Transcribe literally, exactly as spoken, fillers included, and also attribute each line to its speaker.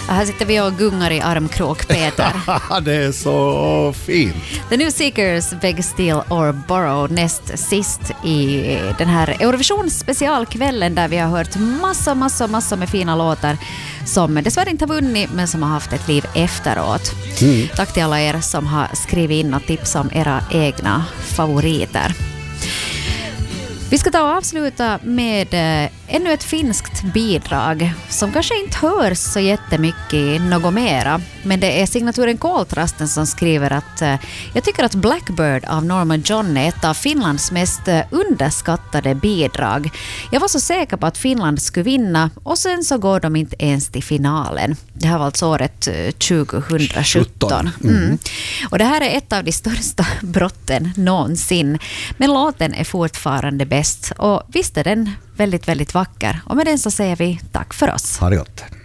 Speaker 1: Här sitter vi och gungar i armkrok, Peter.
Speaker 2: Det är så fint.
Speaker 1: The New Seekers, Beg, Steal or Borrow, näst sist i den här Eurovision specialkvällen där vi har hört massor, massor, massor med fina låtar som dessvärre inte har vunnit men som har haft ett liv efteråt. Mm. Tack till alla er som har skrivit in och tipsat om era egna favoriter. Vi ska ta och avsluta med eh, ännu ett finskt bidrag som kanske inte hörs så jättemycket i något mera. Men det är signaturen Koltrasten som skriver att eh, jag tycker att Blackbird av Norman John är ett av Finlands mest eh, underskattade bidrag. Jag var så säker på att Finland skulle vinna och sen så går de inte ens till finalen. Det här var alltså året eh, tjugohundrasjutton. Mm. Och det här är ett av de största brotten någonsin. Men låten är fortfarande bäst och visst är den väldigt, väldigt vacker. Och med den så säger vi tack för oss.
Speaker 2: Ha det gott.